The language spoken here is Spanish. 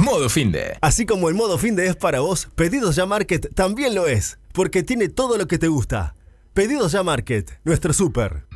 Modo Finde. Así como el modo finde es para vos, Pedidos Ya Market también lo es, porque tiene todo lo que te gusta. Pedidos Ya Market, nuestro súper.